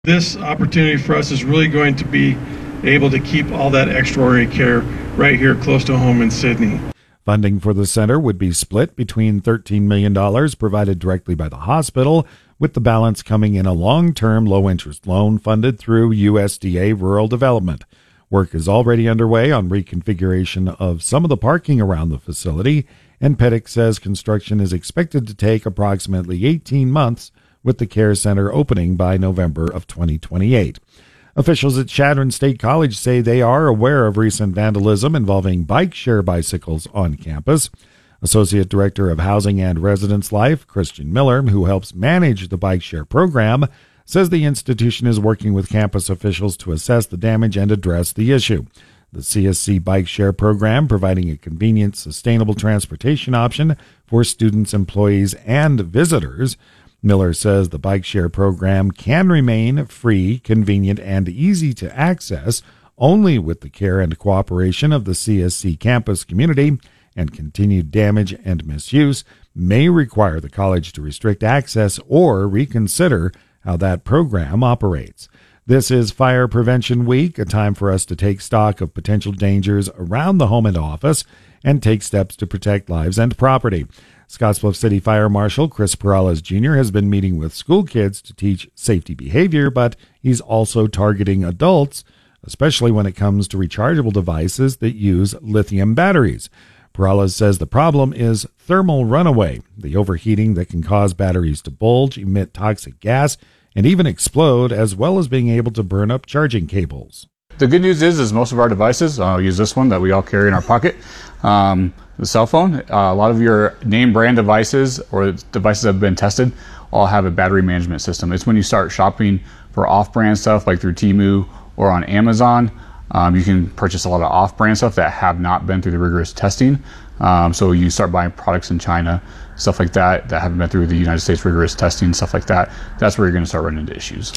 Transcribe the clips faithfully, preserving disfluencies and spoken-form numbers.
This opportunity for us is really going to be able to keep all that extraordinary care right here close to home in Sidney. Funding for the center would be split between thirteen million dollars provided directly by the hospital, with the balance coming in a long-term low-interest loan funded through U S D A Rural Development. Work is already underway on reconfiguration of some of the parking around the facility, and Pettit says construction is expected to take approximately eighteen months, with the care center opening by November of twenty twenty-eight. Officials at Chadron State College say they are aware of recent vandalism involving bike share bicycles on campus. Associate Director of Housing and Residence Life, Christian Miller, who helps manage the bike share program, says the institution is working with campus officials to assess the damage and address the issue. The C S C Bike Share program, providing a convenient, sustainable transportation option for students, employees, and visitors. Miller says the bike share program can remain free, convenient, and easy to access only with the care and cooperation of the C S C campus community, and continued damage and misuse may require the college to restrict access or reconsider how that program operates. This is Fire Prevention Week, a time for us to take stock of potential dangers around the home and office and take steps to protect lives and property. Scottsbluff City Fire Marshal Chris Perales Junior has been meeting with school kids to teach safety behavior, but he's also targeting adults, especially when it comes to rechargeable devices that use lithium batteries. Perales says the problem is thermal runaway, the overheating that can cause batteries to bulge, emit toxic gas, and even explode, as well as being able to burn up charging cables. The good news is, is most of our devices, I'll use this one that we all carry in our pocket, um, the cell phone, uh, a lot of your name brand devices or devices that have been tested all have a battery management system. It's when you start shopping for off-brand stuff like through Temu or on Amazon, um, you can purchase a lot of off-brand stuff that have not been through the rigorous testing. Um, so you start buying products in China, stuff like that, that haven't been through the United States rigorous testing, stuff like that. That's where you're going to start running into issues.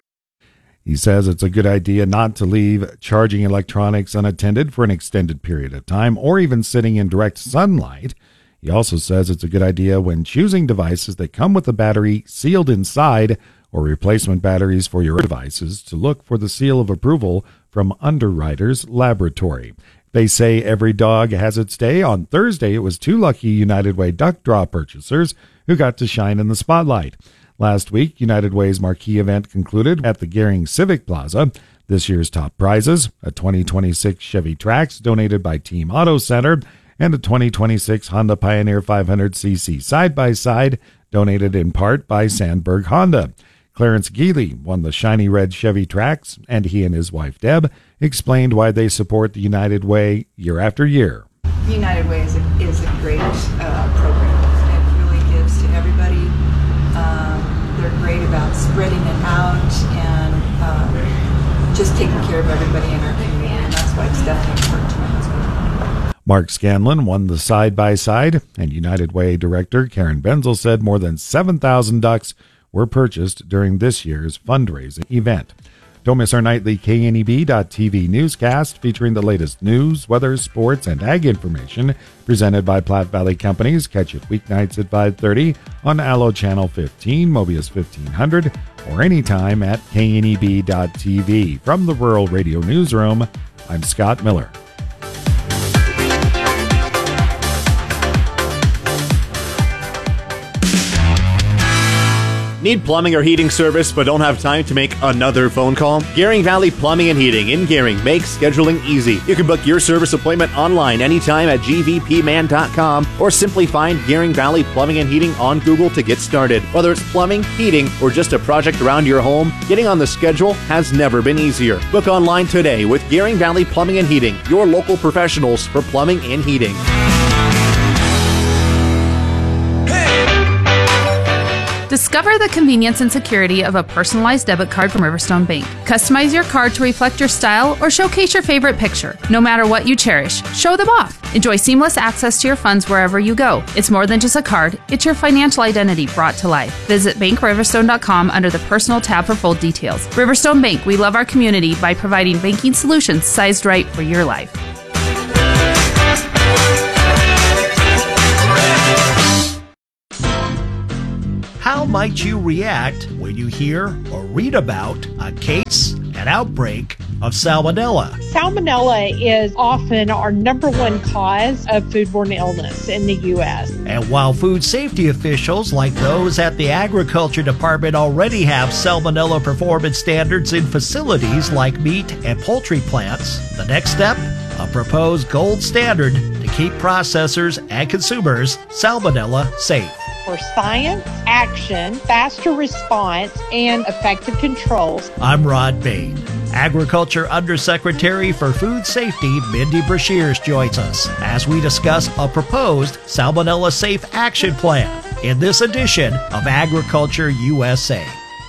He says it's a good idea not to leave charging electronics unattended for an extended period of time or even sitting in direct sunlight. He also says it's a good idea when choosing devices that come with a battery sealed inside or replacement batteries for your devices to look for the seal of approval from Underwriters Laboratory. They say every dog has its day. On Thursday, it was two lucky United Way Duck Draw purchasers who got to shine in the spotlight. Last week, United Way's marquee event concluded at the Gehring Civic Plaza. This year's top prizes, a twenty twenty-six Chevy Trax donated by Team Auto Center and a twenty twenty-six Honda Pioneer five hundred c c side-by-side donated in part by Sandberg Honda. Clarence Geely won the shiny red Chevy Trax, and he and his wife Deb explained why they support the United Way year after year. The United Way is a, is a great uh, program. It really gives to everybody. Um, they're great about spreading it out and uh, just taking care of everybody in our community, and that's why it's definitely important to me. Mark Scanlon won the side-by-side, and United Way director Karen Benzel said more than seven thousand ducks were purchased during this year's fundraising event. Don't miss our nightly K N E B dot T V newscast featuring the latest news, weather, sports, and ag information presented by Platte Valley Companies. Catch it weeknights at five thirty on Allo Channel fifteen, Mobius fifteen hundred, or anytime at K N E B dot T V. From the Rural Radio Newsroom, I'm Scott Miller. Need plumbing or heating service but don't have time to make another phone call? Gehring Valley Plumbing and Heating in Gehring makes scheduling easy. You can book your service appointment online anytime at G V P man dot com or simply find Gehring Valley Plumbing and Heating on Google to get started. Whether it's plumbing, heating, or just a project around your home, getting on the schedule has never been easier. Book online today with Gehring Valley Plumbing and Heating, your local professionals for plumbing and heating. Discover the convenience and security of a personalized debit card from Riverstone Bank. Customize your card to reflect your style or showcase your favorite picture. No matter what you cherish, show them off. Enjoy seamless access to your funds wherever you go. It's more than just a card, it's your financial identity brought to life. Visit bank riverstone dot com under the Personal tab for full details. Riverstone Bank, we love our community by providing banking solutions sized right for your life. How how might you react when you hear or read about a case, an outbreak of salmonella? Salmonella is often our number one cause of foodborne illness in the U S. And while food safety officials like those at the Agriculture Department already have salmonella performance standards in facilities like meat and poultry plants, the next step, a proposed gold standard to keep processors and consumers salmonella safe. For science, action, faster response, and effective controls. I'm Rod Bain. Agriculture Undersecretary for Food Safety Mindy Brashears joins us as we discuss a proposed Salmonella Safe Action Plan in this edition of Agriculture U S A.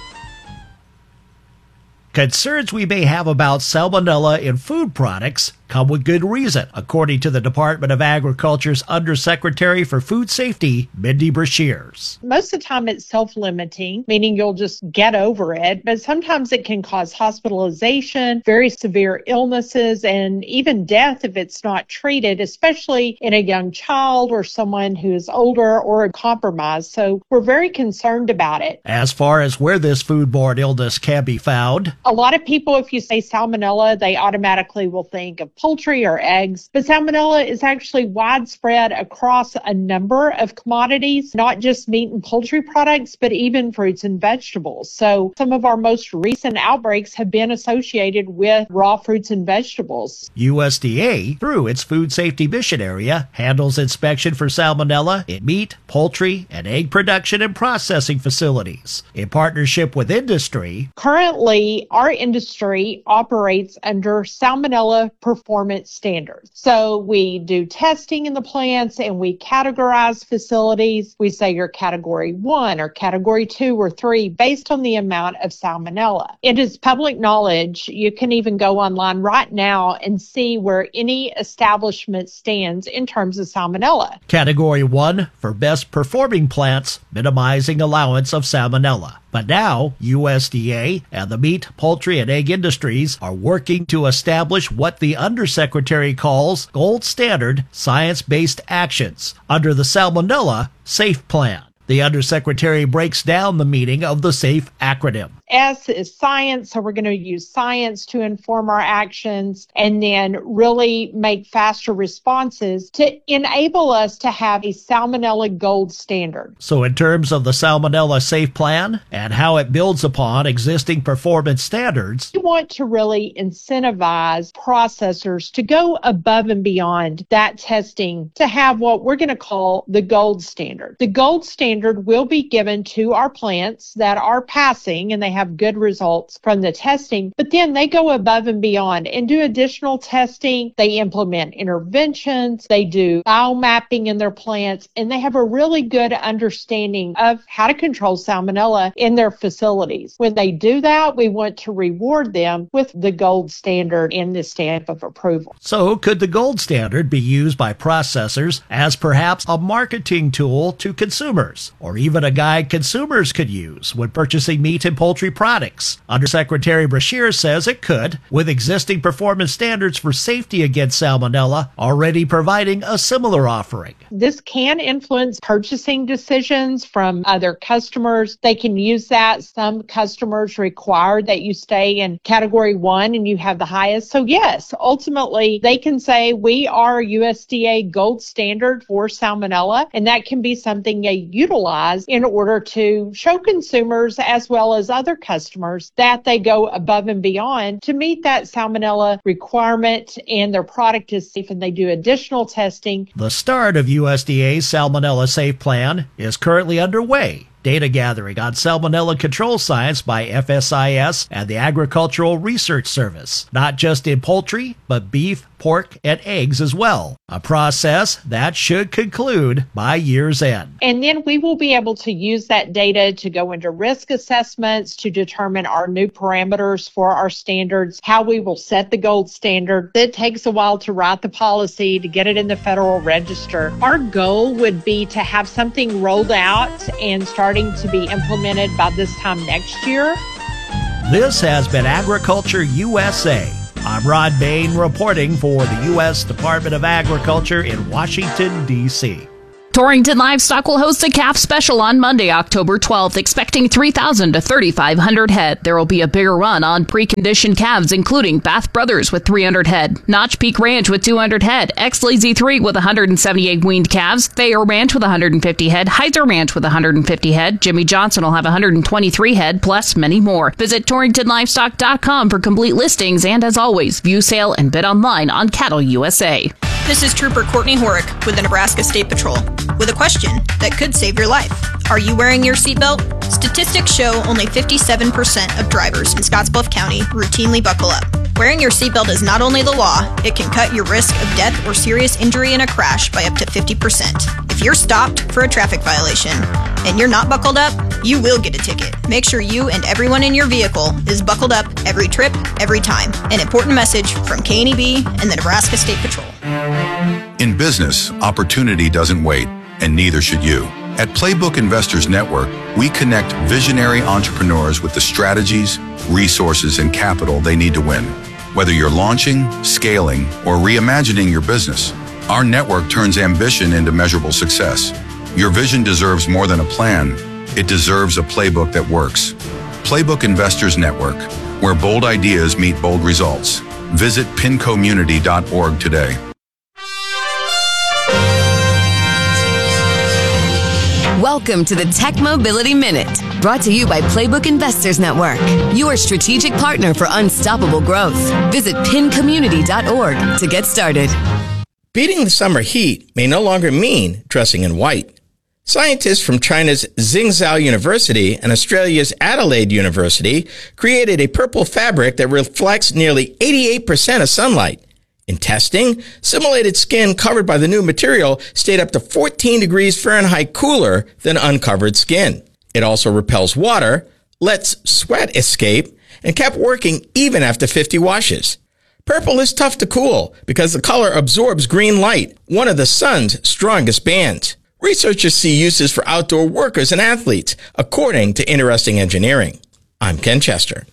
Concerns we may have about salmonella in food products come with good reason, according to the Department of Agriculture's Undersecretary for Food Safety, Mindy Brashears. Most of the time it's self-limiting, meaning you'll just get over it, but sometimes it can cause hospitalization, very severe illnesses, and even death if it's not treated, especially in a young child or someone who is older or compromised. So we're very concerned about it. As far as where this foodborne illness can be found, a lot of people, if you say salmonella, they automatically will think of poultry or eggs, but salmonella is actually widespread across a number of commodities, not just meat and poultry products, but even fruits and vegetables. So some of our most recent outbreaks have been associated with raw fruits and vegetables. U S D A, through its food safety mission area, handles inspection for salmonella in meat, poultry, and egg production and processing facilities. In partnership with industry, currently our industry operates under salmonella performance standards. So we do testing in the plants and we categorize facilities. We say you're category one or category two or three based on the amount of salmonella. It is public knowledge. You can even go online right now and see where any establishment stands in terms of salmonella. Category one for best performing plants, minimizing allowance of salmonella. But now, U S D A and the meat, poultry, and egg industries are working to establish what the Undersecretary calls gold standard science-based actions under the Salmonella Safe Plan. The Undersecretary breaks down the meaning of the SAFE acronym. S is science, so we're going to use science to inform our actions and then really make faster responses to enable us to have a salmonella gold standard. So in terms of the Salmonella Safe Plan and how it builds upon existing performance standards, we want to really incentivize processors to go above and beyond that testing to have what we're going to call the gold standard. The gold standard will be given to our plants that are passing and they have good results from the testing, but then they go above and beyond and do additional testing. They implement interventions, they do biomapping in their plants, and they have a really good understanding of how to control salmonella in their facilities. When they do that, we want to reward them with the gold standard and the stamp of approval. So could the gold standard be used by processors as perhaps a marketing tool to consumers, or even a guide consumers could use when purchasing meat and poultry products? Undersecretary Brashears says it could, with existing performance standards for safety against salmonella already providing a similar offering. This can influence purchasing decisions from other customers. They can use that. Some customers require that you stay in category one and you have the highest. So yes, ultimately they can say we are U S D A gold standard for salmonella, and that can be something they utilize in order to show consumers as well as other customers that they go above and beyond to meet that salmonella requirement and their product is safe, and they do additional testing. The start of U S D A's Salmonella Safe Plan is currently underway. Data gathering on salmonella control science by F S I S and the Agricultural Research Service, not just in poultry, but beef, pork, and eggs as well. A process that should conclude by year's end. And then we will be able to use that data to go into risk assessments to determine our new parameters for our standards, how we will set the gold standard. It takes a while to write the policy, to get it in the Federal Register. Our goal would be to have something rolled out and starting to be implemented by this time next year. This has been Agriculture U S A. I'm Rod Bain reporting for the U S Department of Agriculture in Washington, D C Torrington Livestock will host a calf special on Monday, October twelfth, expecting three thousand to thirty-five hundred head. There will be a bigger run on preconditioned calves, including Bath Brothers with three hundred head, Notch Peak Ranch with two hundred head, X-Lazy three with one hundred seventy-eight weaned calves, Thayer Ranch with one hundred fifty head, Heiser Ranch with one hundred fifty head, Jimmy Johnson will have one hundred twenty-three head, plus many more. Visit Torrington Livestock dot com for complete listings, and as always, view, sale, and bid online on Cattle U S A. This is Trooper Courtney Horick with the Nebraska State Patrol with a question that could save your life. Are you wearing your seatbelt? Statistics show only fifty-seven percent of drivers in Scottsbluff County routinely buckle up. Wearing your seatbelt is not only the law, it can cut your risk of death or serious injury in a crash by up to fifty percent. If you're stopped for a traffic violation and you're not buckled up, you will get a ticket. Make sure you and everyone in your vehicle is buckled up every trip, every time. An important message from K N E B and the Nebraska State Patrol. In business, opportunity doesn't wait, and neither should you. At Playbook Investors Network, we connect visionary entrepreneurs with the strategies, resources, and capital they need to win. Whether you're launching, scaling, or reimagining your business, our network turns ambition into measurable success. Your vision deserves more than a plan. It deserves a playbook that works. Playbook Investors Network, where bold ideas meet bold results. Visit pin community dot org today. Welcome to the Tech Mobility Minute, brought to you by Playbook Investors Network, your strategic partner for unstoppable growth. Visit pin community dot org to get started. Beating the summer heat may no longer mean dressing in white. Scientists from China's Tsingtao University and Australia's Adelaide University created a purple fabric that reflects nearly eighty-eight percent of sunlight. In testing, simulated skin covered by the new material stayed up to fourteen degrees Fahrenheit cooler than uncovered skin. It also repels water, lets sweat escape, and kept working even after fifty washes. Purple is tough to cool because the color absorbs green light, one of the sun's strongest bands. Researchers see uses for outdoor workers and athletes, according to Interesting Engineering. I'm Ken Chester.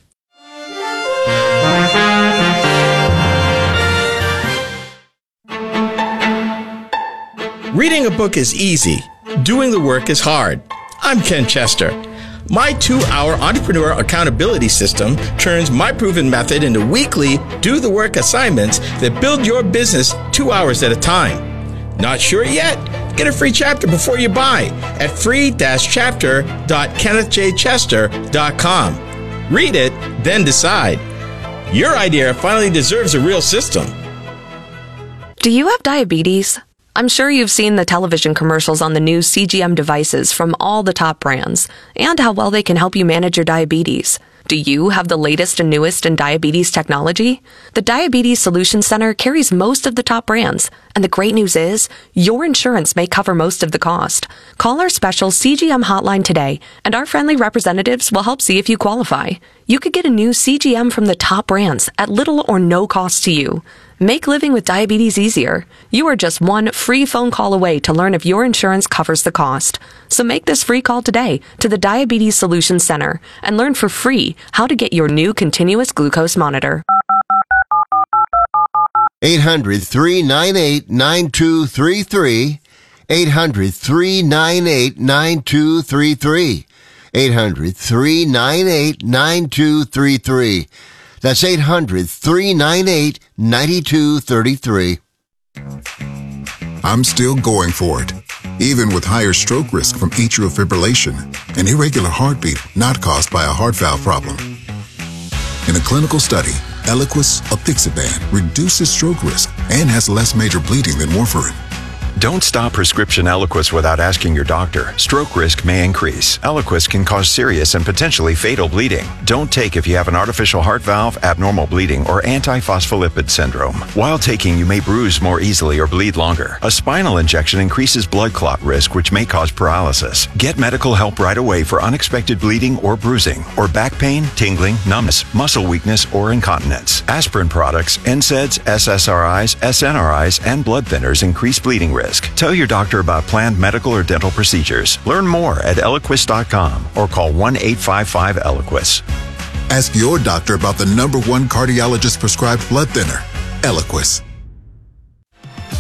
Reading a book is easy. Doing the work is hard. I'm Ken Chester. My two-hour entrepreneur accountability system turns my proven method into weekly do-the-work assignments that build your business two hours at a time. Not sure yet? Get a free chapter before you buy at free dash chapter dot kenneth j chester dot com. Read it, then decide. Your idea finally deserves a real system. Do you have diabetes? I'm sure you've seen the television commercials on the new C G M devices from all the top brands and how well they can help you manage your diabetes. Do you have the latest and newest in diabetes technology? The Diabetes Solutions Center carries most of the top brands, and the great news is your insurance may cover most of the cost. Call our special C G M hotline today, and our friendly representatives will help see if you qualify. You could get a new C G M from the top brands at little or no cost to you. Make living with diabetes easier. You are just one free phone call away to learn if your insurance covers the cost. So make this free call today to the Diabetes Solutions Center and learn for free how to get your new continuous glucose monitor. eight hundred, three nine eight, nine two three three. eight hundred, three nine eight, nine two three three. eight hundred, three nine eight, nine two three three. That's eight hundred, three nine eight, nine two three three. I'm still going for it, even with higher stroke risk from atrial fibrillation, an irregular heartbeat not caused by a heart valve problem. In a clinical study, Eliquis apixaban reduces stroke risk and has less major bleeding than warfarin. Don't stop prescription Eliquis without asking your doctor. Stroke risk may increase. Eliquis can cause serious and potentially fatal bleeding. Don't take if you have an artificial heart valve, abnormal bleeding, or antiphospholipid syndrome. While taking, you may bruise more easily or bleed longer. A spinal injection increases blood clot risk, which may cause paralysis. Get medical help right away for unexpected bleeding or bruising, or back pain, tingling, numbness, muscle weakness, or incontinence. Aspirin products, N SAIDs, S S R Is, S N R Is, and blood thinners increase bleeding risk. Tell your doctor about planned medical or dental procedures. Learn more at eliquis dot com or call one eight five five Eliquis. Ask your doctor about the number one cardiologist prescribed blood thinner, Eliquis.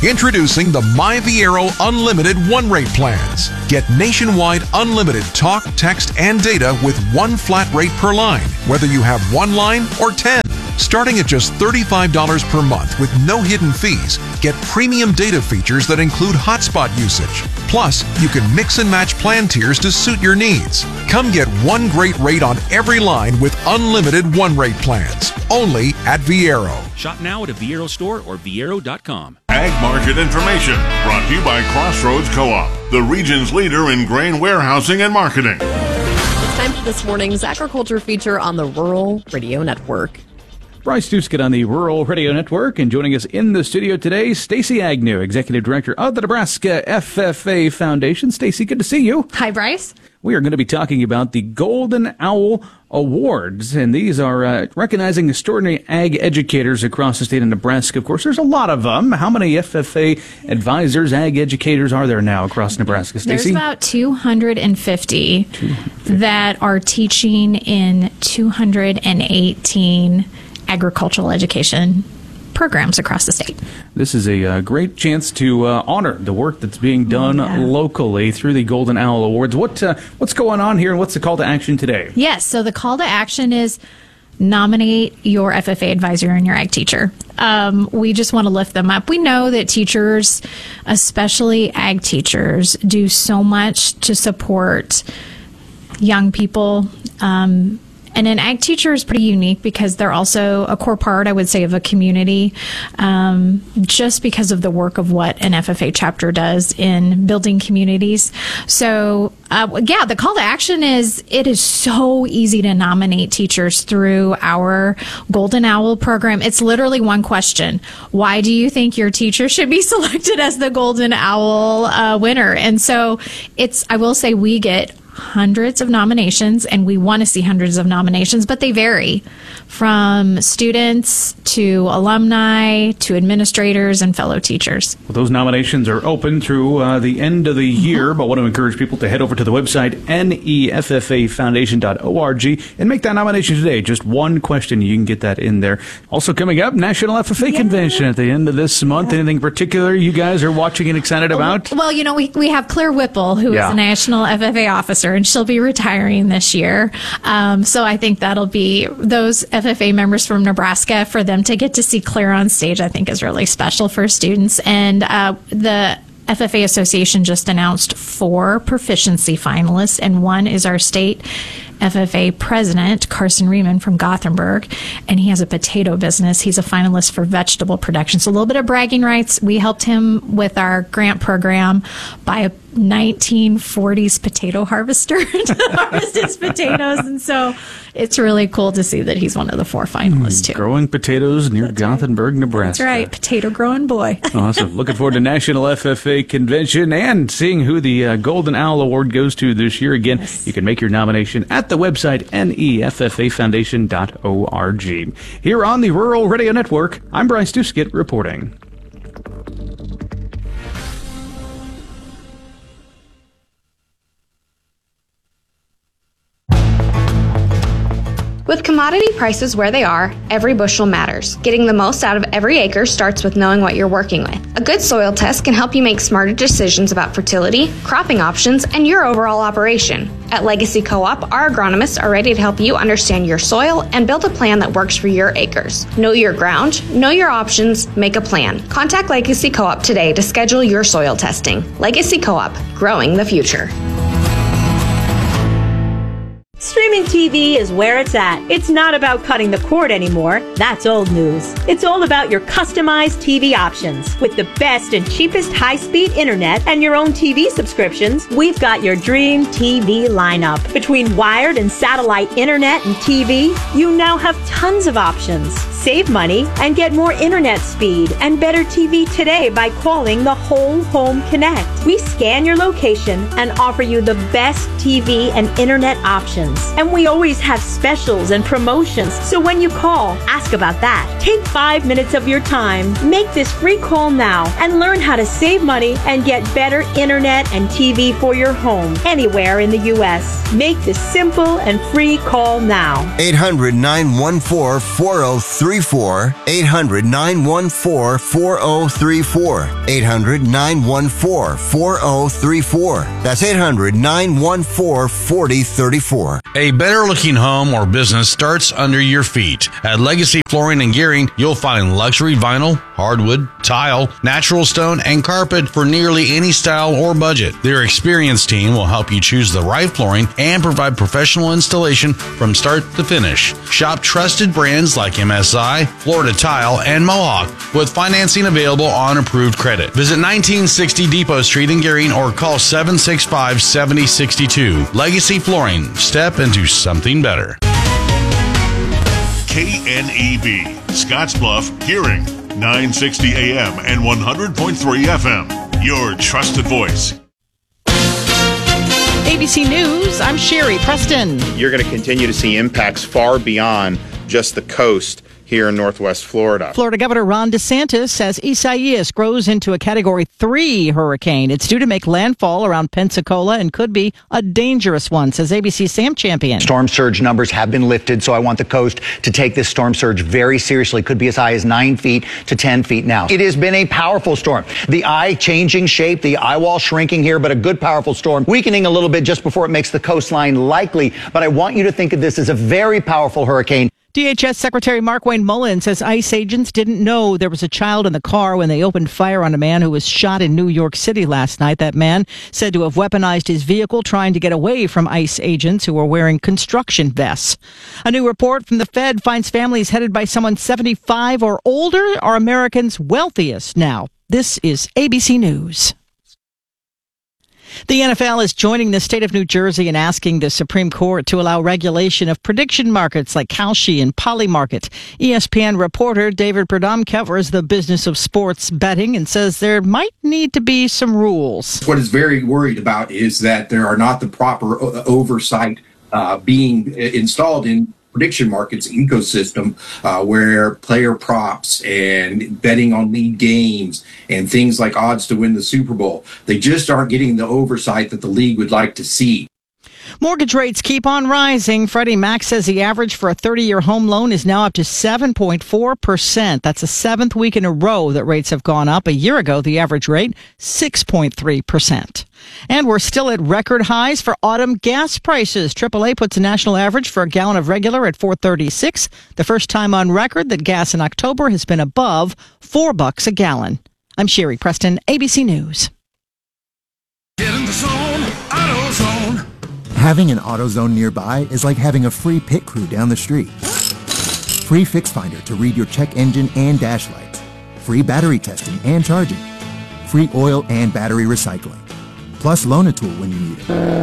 Introducing the MyViero Unlimited one-rate plans. Get nationwide unlimited talk, text, and data with one flat rate per line, whether you have one line or ten. Starting at just thirty-five dollars per month with no hidden fees, get premium data features that include hotspot usage. Plus, you can mix and match plan tiers to suit your needs. Come get one great rate on every line with unlimited one-rate plans. Only at Viero. Shop now at a Viero store or Viero dot com. Ag Market Information, brought to you by Crossroads Co-op, the region's leader in grain warehousing and marketing. It's time for this morning's agriculture feature on the Rural Radio Network. Bryce Duskett on the Rural Radio Network, and joining us in the studio today, Stacey Agnew, Executive Director of the Nebraska F F A Foundation. Stacey, good to see you. Hi, Bryce. We are going to be talking about the Golden Owl Awards, and these are uh, recognizing extraordinary ag educators across the state of Nebraska. Of course, there's a lot of them. How many F F A advisors, ag educators are there now across Nebraska, Stacey? There's about two hundred fifty, two hundred fifty that are teaching in two hundred eighteen agricultural education programs across the state. This is a uh, great chance to uh, honor the work that's being done oh, yeah. locally through the Golden Owl Awards. What uh, what's going on here, and what's the call to action today? Yes, so the call to action is nominate your F F A advisor and your ag teacher. Um, we just want to lift them up. We know that teachers, especially ag teachers, do so much to support young people. Um, And an ag teacher is pretty unique because they're also a core part, I would say, of a community, um, just because of the work of what an F F A chapter does in building communities. So, uh, yeah, the call to action is it is so easy to nominate teachers through our Golden Owl program. It's literally one question. Why do you think your teacher should be selected as the Golden Owl uh, winner? And so it's, I will say, we get hundreds of nominations, and we want to see hundreds of nominations, but they vary from students to alumni to administrators and fellow teachers. Well, those nominations are open through uh, the end of the year, but I want to encourage people to head over to the website N E F F A foundation dot org and make that nomination today. Just one question, you can get that in there. Also coming up, National F F A yeah. Convention at the end of this month. Yeah. Anything particular you guys are watching and excited about? Well, you know, we, we have Claire Whipple, who yeah. is a National F F A officer, and she'll be retiring this year. Um, so I think that'll be those F F A members from Nebraska, for them to get to see Claire on stage, I think is really special for students. And uh, the F F A Association just announced four proficiency finalists, and one is our state F F A president, Carson Riemann from Gothenburg, and he has a potato business. He's a finalist for vegetable production. So a little bit of bragging rights. We helped him with our grant program buy a nineteen forties potato harvester to harvest his potatoes, and so it's really cool to see that he's one of the four finalists too. Growing potatoes near That's Gothenburg, right. Nebraska. That's right, potato growing boy. Awesome. Looking forward to National F F A Convention and seeing who the uh, Golden Owl Award goes to this year. Again, yes. You can make your nomination at the website N E F F A foundation dot org. Here on the Rural Radio Network, I'm Bryce Duskett reporting. With commodity prices where they are, every bushel matters. Getting the most out of every acre starts with knowing what you're working with. A good soil test can help you make smarter decisions about fertility, cropping options, and your overall operation. At Legacy Co-op, our agronomists are ready to help you understand your soil and build a plan that works for your acres. Know your ground, know your options, make a plan. Contact Legacy Co-op today to schedule your soil testing. Legacy Co-op, growing the future. Streaming T V is where it's at. It's not about cutting the cord anymore. That's old news. It's all about your customized T V options. With the best and cheapest high-speed internet and your own T V subscriptions, we've got your dream T V lineup. Between wired and satellite internet and T V, you now have tons of options. Save money and get more internet speed and better T V today by calling the Whole Home Connect. We scan your location and offer you the best T V and internet options. options. And we always have specials and promotions. So when you call, ask about that. Take five minutes of your time. Make this free call now and learn how to save money and get better internet and T V for your home anywhere in the U S. Make this simple and free call now. eight hundred, nine one four, four oh three four. eight hundred, nine one four, four oh three four. eight hundred, nine one four, four oh three four. That's eight hundred, nine one four, four oh three four. A better looking home or business starts under your feet. At Legacy Flooring and Gearing, you'll find luxury vinyl, hardwood, tile, natural stone, and carpet for nearly any style or budget. Their experienced team will help you choose the right flooring and provide professional installation from start to finish. Shop trusted brands like M S I, Florida Tile, and Mohawk with financing available on approved credit. Visit nineteen sixty Depot Street in Gearing or call seven six five, seven oh six two. Legacy Flooring. Step into something better. K N E B, Scottsbluff, Gearing, nine sixty A M and one hundred point three F M. Your trusted voice. A B C News, I'm Sherry Preston. You're going to continue to see impacts far beyond just the coast here in Northwest Florida. Florida Governor Ron DeSantis says Isaias grows into a Category three hurricane. It's due to make landfall around Pensacola and could be a dangerous one, says A B C's Sam Champion. Storm surge numbers have been lifted, so I want the coast to take this storm surge very seriously. Could be as high as nine feet to ten feet now. It has been a powerful storm. The eye changing shape, the eye wall shrinking here, but a good powerful storm, weakening a little bit just before it makes the coastline likely. But I want you to think of this as a very powerful hurricane. D H S Secretary Markwayne Mullin says ICE agents didn't know there was a child in the car when they opened fire on a man who was shot in New York City last night. That man said to have weaponized his vehicle trying to get away from ICE agents who were wearing construction vests. A new report from the Fed finds families headed by someone seventy-five or older are Americans' wealthiest now. This is A B C News. The N F L is joining the state of New Jersey in asking the Supreme Court to allow regulation of prediction markets like Kalshi and Polymarket. E S P N reporter David Perdom covers the business of sports betting and says there might need to be some rules. What is very worried about is that there are not the proper oversight uh, being installed in prediction markets ecosystem uh, where player props and betting on lead games and things like odds to win the Super Bowl, they just aren't getting the oversight that the league would like to see. Mortgage rates keep on rising. Freddie Mac says the average for a thirty-year home loan is now up to seven point four percent. That's the seventh week in a row that rates have gone up. A year ago, the average rate, six point three percent. And we're still at record highs for autumn gas prices. triple A puts a national average for a gallon of regular at four thirty-six. The first time on record that gas in October has been above four bucks a gallon. I'm Sherry Preston, A B C News. Get in the zone, AutoZone. Having an AutoZone nearby is like having a free pit crew down the street. Free Fix Finder to read your check engine and dash lights. Free battery testing and charging. Free oil and battery recycling. Plus Loan-A-Tool when you need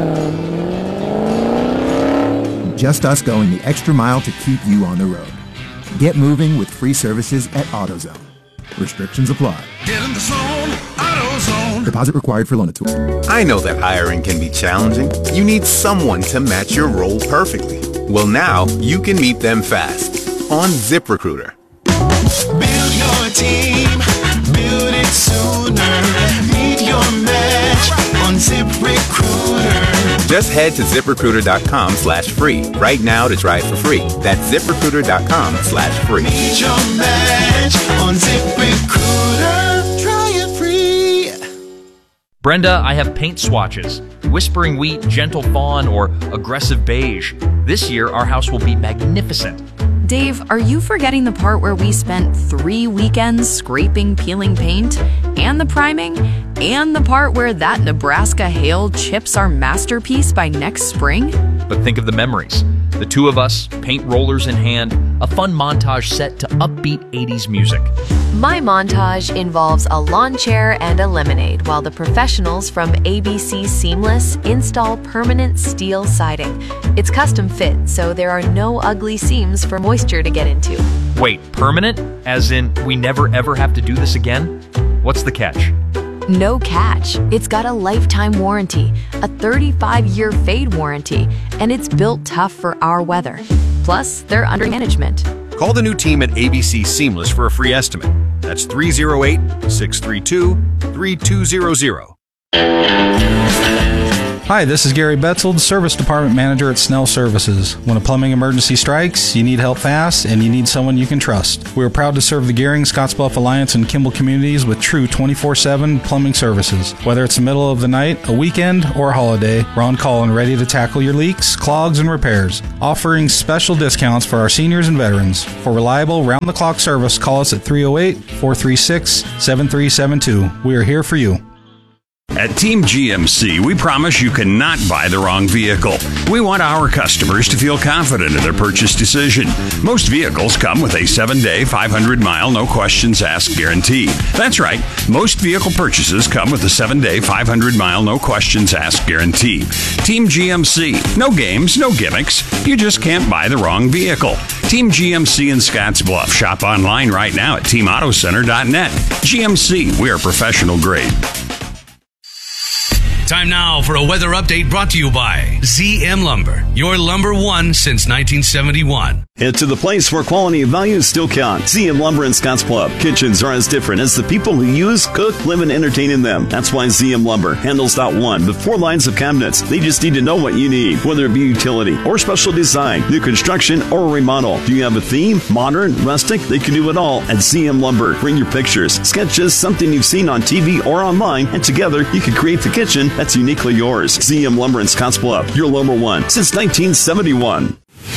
it. Just us going the extra mile to keep you on the road. Get moving with free services at AutoZone. Restrictions apply. Get in the zone, AutoZone. Deposit required for Loan-A-Tool. I know that hiring can be challenging. You need someone to match your role perfectly. Well, now you can meet them fast on ZipRecruiter. Build your team, build it sooner. Meet your match on ZipRecruiter. Just head to ZipRecruiter.com slash free right now to try it for free. That's ZipRecruiter.com slash free. Meet your match on ZipRecruiter. Try it free. Brenda, I have paint swatches. Whispering Wheat, Gentle Fawn, or Aggressive Beige. This year, our house will be magnificent. Dave, are you forgetting the part where we spent three weekends scraping, peeling paint, and the priming, and the part where that Nebraska hail chips our masterpiece by next spring? But think of the memories. The two of us, paint rollers in hand, a fun montage set to upbeat eighties music. My montage involves a lawn chair and a lemonade, while the professionals from A B C Seamless install permanent steel siding. It's custom fit, so there are no ugly seams for moisture to get into. Wait, permanent? As in, we never ever have to do this again? What's the catch? No catch. It's got a lifetime warranty, a thirty-five year fade warranty, and it's built tough for our weather. Plus, they're under management. Call the new team at A B C Seamless for a free estimate. That's three oh eight, six three two, three two zero zero. Hi, this is Gary Betzold, Service Department Manager at Snell Services. When a plumbing emergency strikes, you need help fast, and you need someone you can trust. We are proud to serve the Gehring, Scottsbluff Alliance, and Kimball communities with true twenty-four seven plumbing services. Whether it's the middle of the night, a weekend, or a holiday, we're on call and ready to tackle your leaks, clogs, and repairs. Offering special discounts for our seniors and veterans. For reliable, round-the-clock service, call us at three oh eight, four three six, seven three seven two. We are here for you. At Team G M C, we promise you cannot buy the wrong vehicle. We want our customers to feel confident in their purchase decision. Most vehicles come with a seven-day, five hundred mile, no questions asked guarantee. That's right. Most vehicle purchases come with a seven-day, five hundred mile, no questions asked guarantee. Team G M C. No games, no gimmicks. You just can't buy the wrong vehicle. Team G M C in Scottsbluff. Shop online right now at team auto center dot net. G M C. We are professional grade. Time now for a weather update brought to you by Z M Lumber, your lumber one since nineteen seventy-one. Head to the place where quality and value still count. Z M Lumber in Scottsbluff. Kitchens are as different as the people who use, cook, live, and entertain in them. That's why Z M Lumber handles not one, but four lines of cabinets. They just need to know what you need, whether it be utility or special design, new construction, or remodel. Do you have a theme? Modern, rustic? They can do it all at Z M Lumber. Bring your pictures, sketches, something you've seen on T V or online, and together you can create the kitchen that's uniquely yours. Z M Lumber in Scottsbluff, your lumber one since nineteen seventy-one.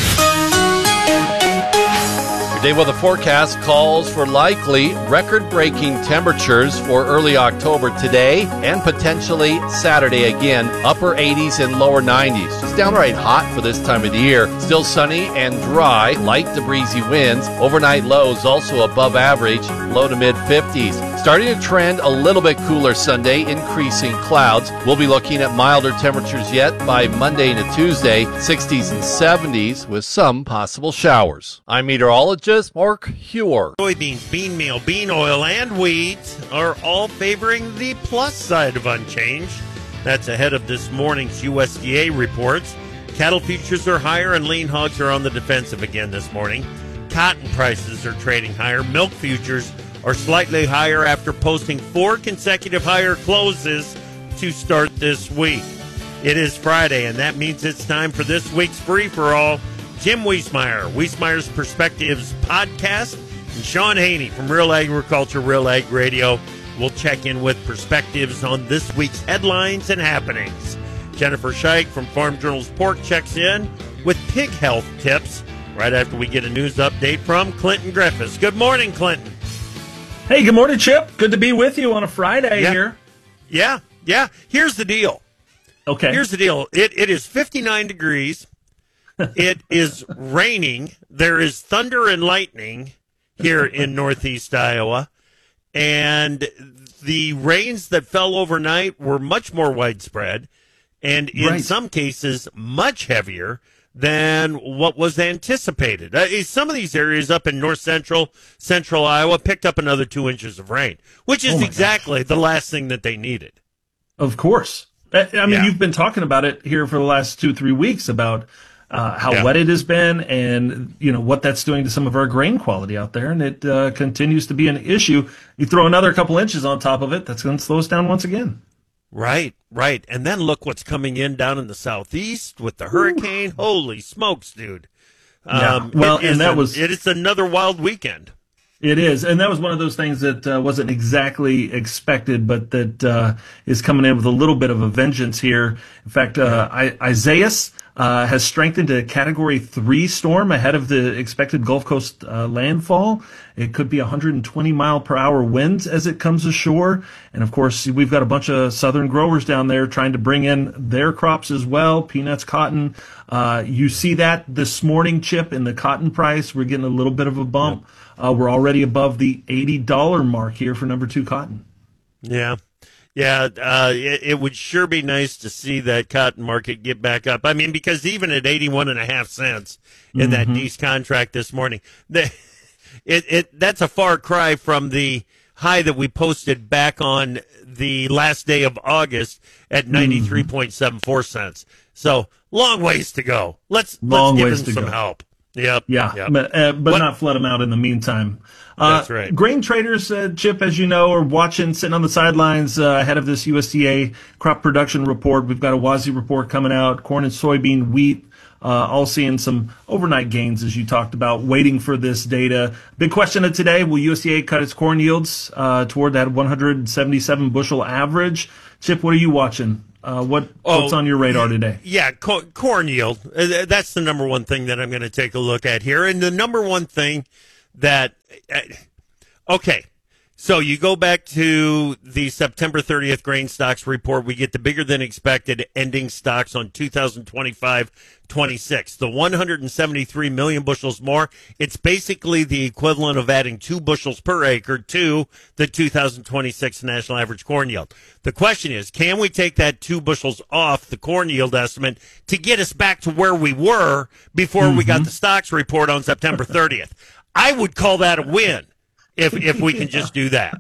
Day weather forecast calls for likely record-breaking temperatures for early October today and potentially Saturday again. Upper eighties and lower nineties. It's downright hot for this time of the year. Still sunny and dry, light to breezy winds. Overnight lows also above average, low to mid fifties. Starting to trend a little bit cooler Sunday, increasing clouds. We'll be looking at milder temperatures yet by Monday into Tuesday, sixties and seventies with some possible showers. I'm meteorologist Mark Huer. Soybeans, bean meal, bean oil, and wheat are all favoring the plus side of unchanged. That's ahead of this morning's U S D A reports. Cattle futures are higher and lean hogs are on the defensive again this morning. Cotton prices are trading higher. Milk futures are slightly higher after posting four consecutive higher closes to start this week. It is Friday, and that means it's time for this week's free-for-all. Jim Wiesmeyer, Wiesmeyer's Perspectives podcast, and Sean Haney from Real Agriculture, Real Ag Radio will check in with perspectives on this week's headlines and happenings. Jennifer Scheich from Farm Journal's Pork checks in with pig health tips right after we get a news update from Clinton Griffiths. Good morning, Clinton. Hey, good morning, Chip. Good to be with you on a Friday yeah. here. Yeah, yeah. Here's the deal. Okay. Here's the deal. It It is fifty-nine degrees. It is raining. There is thunder and lightning here in northeast Iowa. And the rains that fell overnight were much more widespread and in right. some cases much heavier than what was anticipated. Uh, some of these areas up in north central, central Iowa picked up another two inches of rain, which is oh exactly gosh. the last thing that they needed. Of course. I mean, yeah. you've been talking about it here for the last two, three weeks about uh, how yeah. wet it has been and, you know, what that's doing to some of our grain quality out there. And it uh, continues to be an issue. You throw another couple inches on top of it, that's going to slow us down once again. Right, right. And then look what's coming in down in the southeast with the hurricane. Ooh. Holy smokes, dude. Yeah. Um, well, and that a, was it is another wild weekend. It is, and that was one of those things that uh, wasn't exactly expected, but that uh, is coming in with a little bit of a vengeance here. In fact, uh, I- Isaias uh, has strengthened to a Category three storm ahead of the expected Gulf Coast uh, landfall. It could be one hundred twenty mile per hour winds as it comes ashore. And, of course, we've got a bunch of southern growers down there trying to bring in their crops as well, peanuts, cotton. Uh, you see that this morning, Chip, in the cotton price. We're getting a little bit of a bump. Yep. Uh, we're already above the eighty dollars mark here for number two cotton. Yeah. Yeah, uh, it, it would sure be nice to see that cotton market get back up. I mean, because even at eighty-one and a half cents in mm-hmm. that Deese contract this morning, the, it, it that's a far cry from the high that we posted back on the last day of August at ninety-three point seven four cents. So long ways to go. Let's long let's give ways him to some go. help. Yep. Yeah, yep. but, uh, but What- not flood them out in the meantime. Uh, That's right. Grain traders, uh, Chip, as you know, are watching, sitting on the sidelines uh, ahead of this U S D A crop production report. We've got a W A S I report coming out, corn and soybean, wheat, uh, all seeing some overnight gains, as you talked about, waiting for this data. Big question of today, will U S D A cut its corn yields uh, toward that one hundred seventy-seven bushel average? Chip, what are you watching? Uh, what What's Oh, on your radar today? Yeah, co- corn yield. Uh, That's the number one thing that I'm going to take a look at here. And the number one thing that, uh, okay, so you go back to the September thirtieth grain stocks report. We get the bigger than expected ending stocks on two thousand twenty-five twenty-six. The one hundred seventy-three million bushels more. It's basically the equivalent of adding two bushels per acre to the two thousand twenty-six national average corn yield. The question is, can we take that two bushels off the corn yield estimate to get us back to where we were before mm-hmm. we got the stocks report on September thirtieth? I would call that a win. If if we can just do that.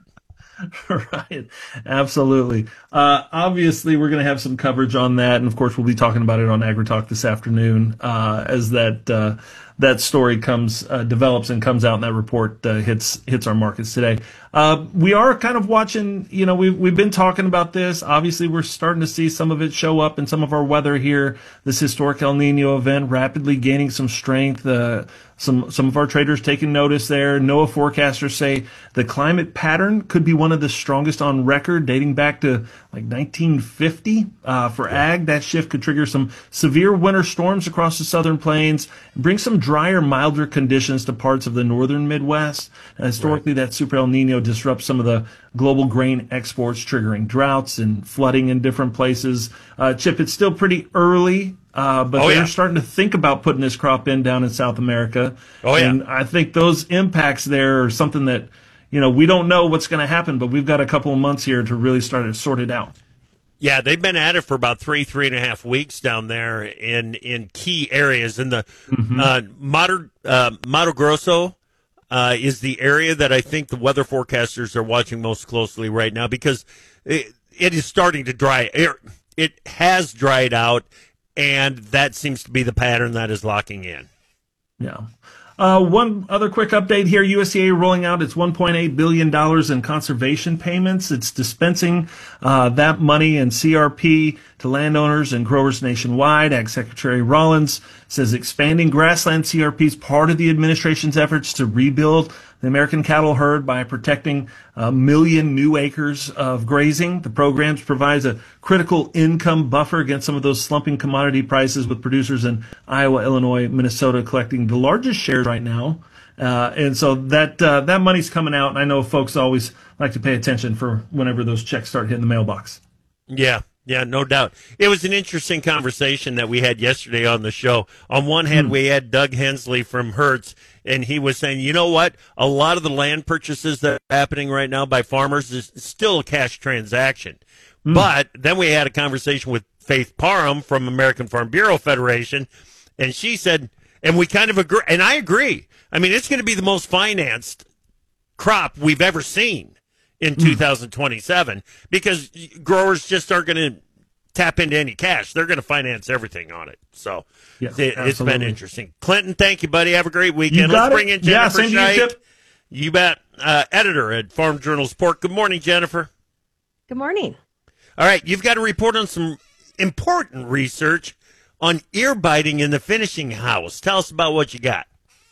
Right. Absolutely. Uh, obviously, we're going to have some coverage on that. And, of course, we'll be talking about it on AgriTalk this afternoon uh, as that uh, that story comes uh, develops and comes out and that report uh, hits hits our markets today. Uh, we are kind of watching, you know, we've, we've been talking about this. Obviously, we're starting to see some of it show up in some of our weather here. This historic El Nino event rapidly gaining some strength. Uh, some some of our traders taking notice there. NOAA forecasters say the climate pattern could be one of the strongest on record, dating back to like nineteen fifty. Uh, for ag, that shift could trigger some severe winter storms across the southern plains and bring some drier, milder conditions to parts of the northern Midwest. Uh, historically, right. that Super El Nino disrupts some of the global grain exports, triggering droughts and flooding in different places. Uh, Chip, it's still pretty early. Uh, but oh, they're yeah. starting to think about putting this crop in down in South America. Oh, yeah. And I think those impacts there are something that, you know, we don't know what's going to happen, but we've got a couple of months here to really start to sort it out. Yeah, they've been at it for about three, three and a half weeks down there in, in key areas. In the mm-hmm. uh, Mato, uh, Mato Grosso uh, is the area that I think the weather forecasters are watching most closely right now because it, it is starting to dry. It, it has dried out. And that seems to be the pattern that is locking in. Yeah. Uh, one other quick update here. U S D A rolling out its one point eight billion dollars in conservation payments. It's dispensing uh, that money and C R P to landowners and growers nationwide. Ag Secretary Rollins says expanding grassland C R P is part of the administration's efforts to rebuild the American cattle herd by protecting a million new acres of grazing. The program provides a critical income buffer against some of those slumping commodity prices, with producers in Iowa, Illinois, Minnesota collecting the largest shares right now. Uh, and so that uh, that money's coming out, and I know folks always like to pay attention for whenever those checks start hitting the mailbox. Yeah. Yeah, no doubt. It was an interesting conversation that we had yesterday on the show. On one hand, hmm. we had Doug Hensley from Hertz, and he was saying, you know what? A lot of the land purchases that are happening right now by farmers is still a cash transaction. Hmm. But then we had a conversation with Faith Parham from American Farm Bureau Federation, and she said, and we kind of agree, and I agree. I mean, it's going to be the most financed crop we've ever seen in two thousand twenty-seven, because growers just aren't going to tap into any cash. They're going to finance everything on it. So yeah, it, it's been interesting. Clinton, thank you, buddy. Have a great weekend. You Let's it. bring in Jennifer yeah, same Scheidt. You, you bet. Uh, editor at Farm Journal Sport. Good morning, Jennifer. Good morning. All right, you've got a report on some important research on ear biting in the finishing house. Tell us about what you got.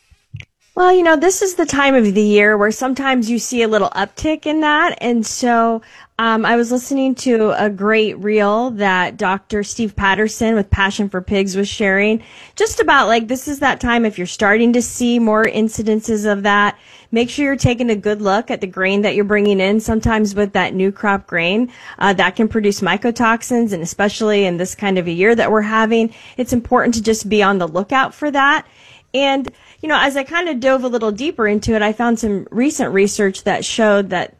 Well, you know, this is the time of the year where sometimes you see a little uptick in that. And so um, I was listening to a great reel that Doctor Steve Patterson with Passion for Pigs was sharing, just about like this is that time if you're starting to see more incidences of that. Make sure you're taking a good look at the grain that you're bringing in. Sometimes with that new crop grain, uh, that can produce mycotoxins, and especially in this kind of a year that we're having, it's important to just be on the lookout for that. And, you know, as I kind of dove a little deeper into it, I found some recent research that showed that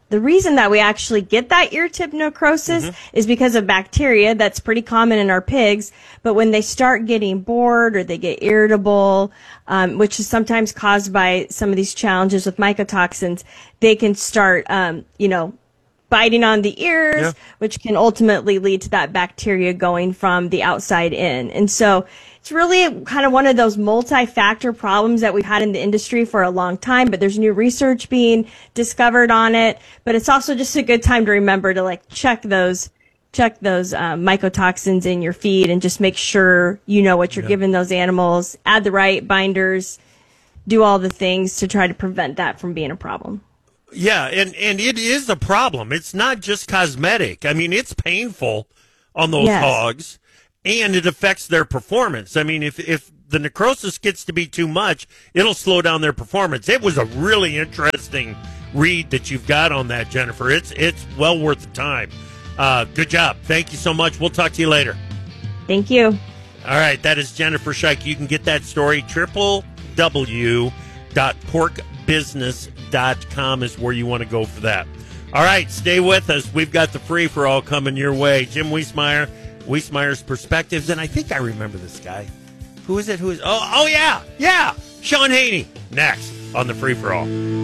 the reason that we actually get that ear tip necrosis mm-hmm. is because of bacteria that's pretty common in our pigs. But when they start getting bored or they get irritable, um, which is sometimes caused by some of these challenges with mycotoxins, they can start, um, you know, biting on the ears, yeah. which can ultimately lead to that bacteria going from the outside in. And so it's really kind of one of those multi-factor problems that we've had in the industry for a long time, but there's new research being discovered on it. But it's also just a good time to remember to like check those check those um, mycotoxins in your feed and just make sure you know what you're yeah. giving those animals, add the right binders, do all the things to try to prevent that from being a problem. Yeah, and, and it is a problem. It's not just cosmetic. I mean, it's painful on those yes. hogs, and it affects their performance. I mean, if if the necrosis gets to be too much, it'll slow down their performance. It was a really interesting read that you've got on that, Jennifer. It's, it's well worth the time. Uh, good job. Thank you so much. We'll talk to you later. Thank you. All right, that is Jennifer Scheich. You can get that story, w w w dot pork business dot com is where you want to go for that. All right, stay with us. We've got the free-for-all coming your way. Jim Wiesmeyer, Wiesmeyer's Perspectives, and I think I remember this guy. Who is it? Who is? Oh, oh yeah, yeah, Sean Haney. Next on the free-for-all.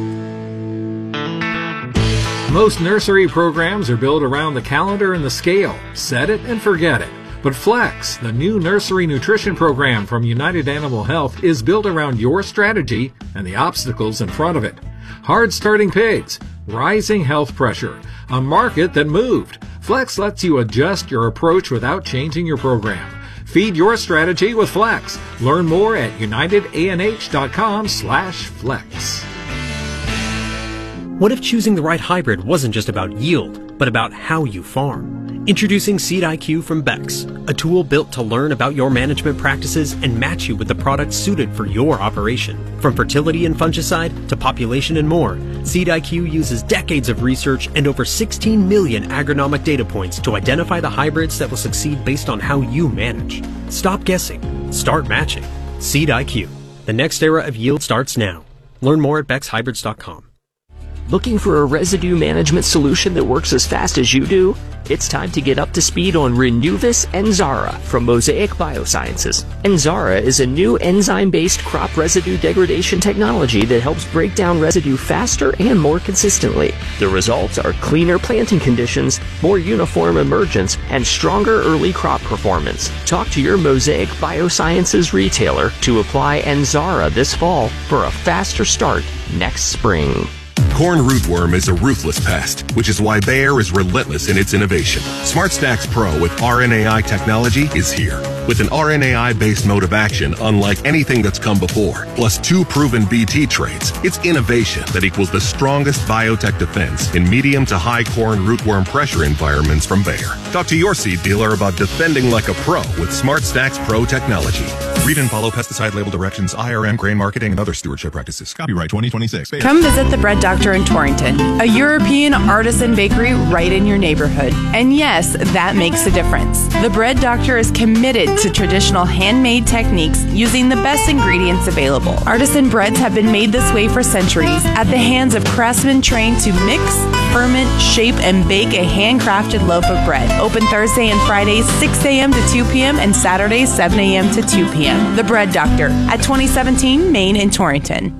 Most nursery programs are built around the calendar and the scale. Set it and forget it. But Flex, the new nursery nutrition program from United Animal Health, is built around your strategy and the obstacles in front of it. Hard starting pigs, rising health pressure, a market that moved. Flex lets you adjust your approach without changing your program. Feed your strategy with Flex. Learn more at united a n h dot com slash flex. What if choosing the right hybrid wasn't just about yield, but about how you farm? Introducing Seed I Q from Bex, a tool built to learn about your management practices and match you with the products suited for your operation. From fertility and fungicide to population and more, Seed I Q uses decades of research and over sixteen million agronomic data points to identify the hybrids that will succeed based on how you manage. Stop guessing. Start matching. Seed I Q. The next era of yield starts now. Learn more at bex hybrids dot com. Looking for a residue management solution that works as fast as you do? It's time to get up to speed on Renuvis Enzara from Mosaic Biosciences. Enzara is a new enzyme-based crop residue degradation technology that helps break down residue faster and more consistently. The results are cleaner planting conditions, more uniform emergence, and stronger early crop performance. Talk to your Mosaic Biosciences retailer to apply Enzara this fall for a faster start next spring. Corn rootworm is a ruthless pest, which is why Bayer is relentless in its innovation. SmartStax Pro with R N A I technology is here. With an R N A I-based mode of action unlike anything that's come before, plus two proven B T traits, it's innovation that equals the strongest biotech defense in medium to high corn rootworm pressure environments from Bayer. Talk to your seed dealer about defending like a pro with SmartStax Pro technology. Read and follow pesticide label directions, I R M, grain marketing, and other stewardship practices. Copyright twenty twenty-six. Bayer. Come visit the Bread Doctor in Torrington, a European artisan bakery right in your neighborhood. And yes, that makes a difference. The Bread Doctor is committed to traditional handmade techniques using the best ingredients available. Artisan breads have been made this way for centuries at the hands of craftsmen trained to mix, ferment, shape, and bake a handcrafted loaf of bread. Open Thursday and Fridays six a.m. to two p.m. and Saturdays seven a.m. to two p.m. The Bread Doctor at twenty seventeen Main in Torrington.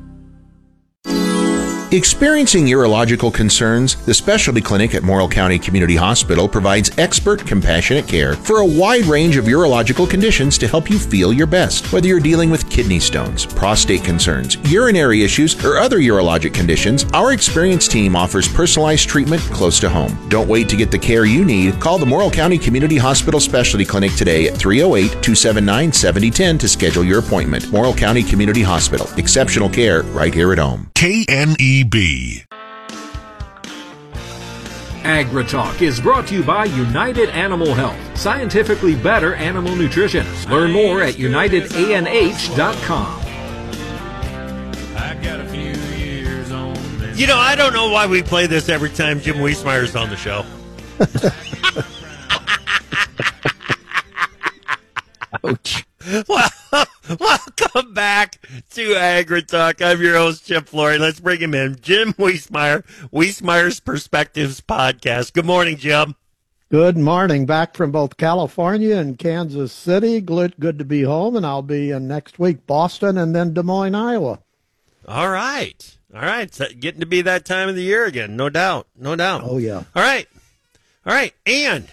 Experiencing urological concerns? The Specialty Clinic at Morrill County Community Hospital provides expert, compassionate care for a wide range of urological conditions to help you feel your best. Whether you're dealing with kidney stones, prostate concerns, urinary issues, or other urologic conditions, our experienced team offers personalized treatment close to home. Don't wait to get the care you need. Call the Morrill County Community Hospital Specialty Clinic today at three oh eight, two seven nine, seven oh one oh to schedule your appointment. Morrill County Community Hospital. Exceptional care right here at home. K N E B. AgriTalk is brought to you by United Animal Health, scientifically better animal nutrition. Learn more at united a n h dot com. You know, I don't know why we play this every time Jim Wiesmeyer's on the show. Ouch. Well, welcome back to Agri Talk. I'm your host, Chip Flory. Let's bring him in. Jim Wiesemeyer, Wiesemeyer's Perspectives Podcast. Good morning, Jim. Good morning. Back from both California and Kansas City. Good, good to be home, and I'll be in next week, Boston, and then Des Moines, Iowa. All right. All right. So getting to be that time of the year again. No doubt. No doubt. Oh, yeah. All right. All right. And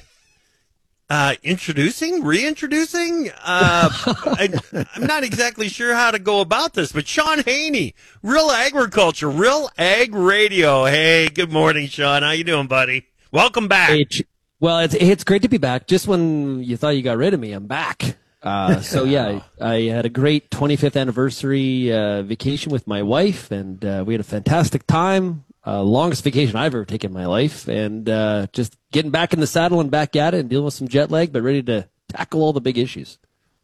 uh, introducing, reintroducing, uh, I, I'm not exactly sure how to go about this, but Sean Haney, Real Agriculture, Real Ag Radio. Hey, good morning, Sean. How you doing, buddy? Welcome back. Hey, well, it's it's great to be back. Just when you thought you got rid of me, I'm back. Uh, so yeah, I, I had a great twenty-fifth anniversary uh, vacation with my wife, and uh, we had a fantastic time. Uh, longest vacation I've ever taken in my life, and uh, just getting back in the saddle and back at it, and dealing with some jet lag, but ready to tackle all the big issues.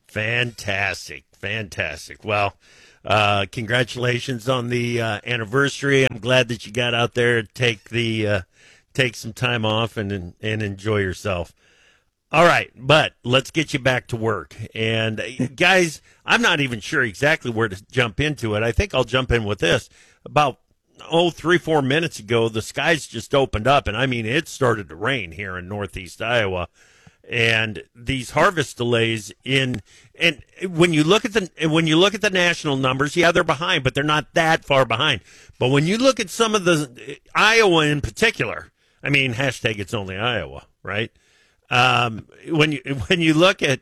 Fantastic, fantastic. Well, uh, congratulations on the uh, anniversary. I'm glad that you got out there to take the uh, take some time off and and enjoy yourself. All right, but let's get you back to work. And guys, I'm not even sure exactly where to jump into it. I think I'll jump in with this. About oh, three, four minutes ago, the skies just opened up, and I mean, it started to rain here in northeast Iowa. And these harvest delays in, and when you look at the when you look at the national numbers, yeah, they're behind, but they're not that far behind. But when you look at some of the Iowa in particular, I mean, hashtag it's only Iowa, right? Um, when you when you look at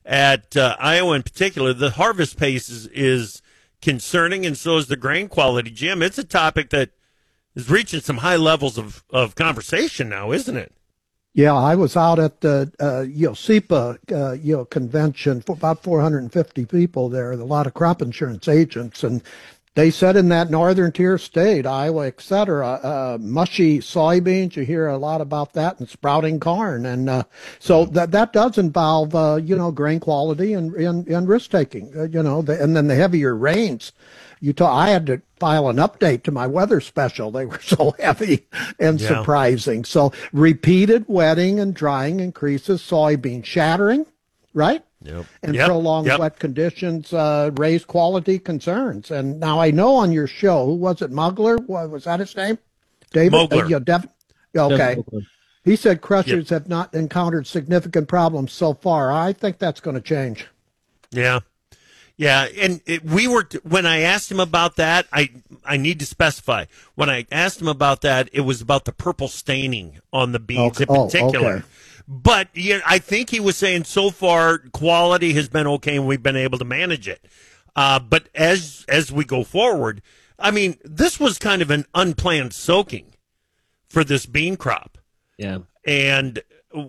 at uh, Iowa in particular, the harvest pace is, is concerning, and so is the grain quality. Jim, it's a topic that is reaching some high levels of, of conversation now, isn't it? Yeah, I was out at the uh, you know S E P A uh, you know convention for about four hundred fifty people there, a lot of crop insurance agents, and they said in that northern tier state, Iowa, et cetera, uh, mushy soybeans, you hear a lot about that, and sprouting corn. And uh, so that that does involve, uh, you know, grain quality and, and, and risk-taking, uh, you know, the, and then the heavier rains. You ta- I had to file an update to my weather special. They were so heavy and Yeah. surprising. So repeated wetting and drying increases soybean shattering, right? Yep. And Yep. prolonged Yep. wet conditions uh, raise quality concerns. And now I know on your show, who was it, Mugler? What was that his name? David? Mogler. Uh, yeah, Dev- okay. Dev Mogler. He said crushers have not encountered significant problems so far. I think that's going to change. Yeah. Yeah, and it, we were when I asked him about that, I I need to specify. When I asked him about that, it was about the purple staining on the beans Okay. in Oh, particular. okay. But yeah, I think he was saying so far quality has been okay and we've been able to manage it. Uh, but as as we go forward, I mean, this was kind of an unplanned soaking for this bean crop. Yeah. And